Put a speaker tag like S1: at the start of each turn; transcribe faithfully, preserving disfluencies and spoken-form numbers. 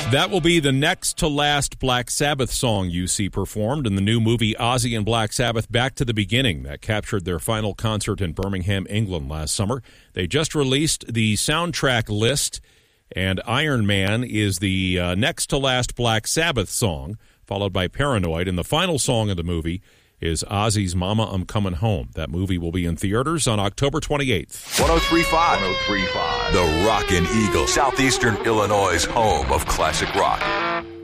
S1: That will be the next to last Black Sabbath song you see performed in the new movie Ozzy and Black Sabbath Back to the Beginning that captured their final concert in Birmingham, England last summer. They just released the soundtrack list, and Iron Man is the uh, next to last Black Sabbath song, followed by Paranoid, and the final song of the movie is Ozzy's Mama, I'm Coming Home. That movie will be in theaters on October twenty-eighth.
S2: one oh three point five. one oh three point five. The Rockin' Eagle, Southeastern Illinois' home of classic rock.